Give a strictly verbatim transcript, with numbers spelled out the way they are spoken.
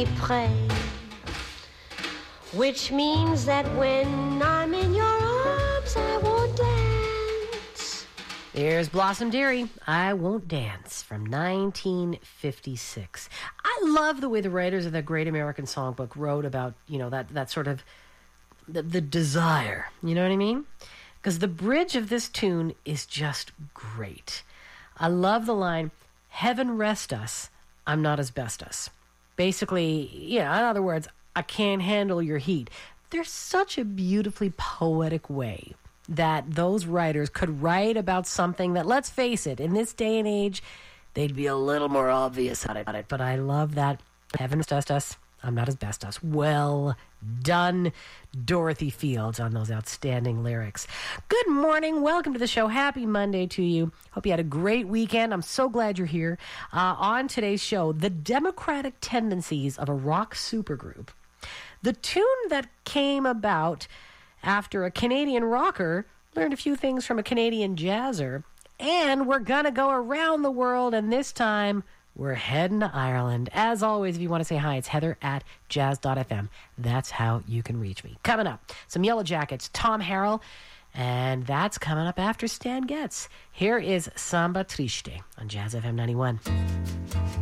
si près, which means that when I'm in your arms, I won't dance. Here's Blossom Dearie, I Won't Dance, from nineteen fifty-six. I love the way the writers of that Great American Songbook wrote about, you know, that, that sort of, the, the desire, you know what I mean? Because the bridge of this tune is just great. I love the line, heaven rest us, I'm not asbestos. Basically, yeah, in other words, I can't handle your heat. There's such a beautifully poetic way that those writers could write about something that, let's face it, in this day and age, they'd be a little more obvious about it. But I love that. Heaven rest us, I'm not asbestos. Well done, Dorothy Fields, on those outstanding lyrics. Good morning. Welcome to the show. Happy Monday to you. Hope you had a great weekend. I'm so glad you're here. Uh, on today's show, the democratic tendencies of a rock supergroup. The tune that came about after a Canadian rocker learned a few things from a Canadian jazzer. And we're going to go around the world, and this time we're heading to Ireland. As always, if you want to say hi, it's heather at jazz dot f m. That's how you can reach me. Coming up, some Yellow Jackets, Tom Harrell, and that's coming up after Stan Getz. Here is Samba Triste on Jazz F M ninety-one.